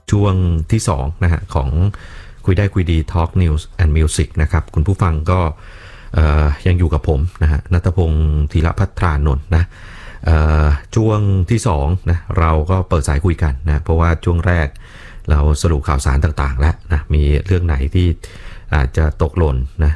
ช่วงที่2นะฮะของคุยได้คุยดี Talk News and Music นะครับคุณผู้ฟังก็ยังอยู่กับผมนะฮะณัฐพงศ์ธีรภัทรานนท์นะช่วงที่2นะเราก็เปิดสายคุยกันนะเพราะว่าช่วงแรกเราสรุปข่าวสารต่างๆแล้วนะมีเรื่องไหนที่อาจจะตกหล่นนะ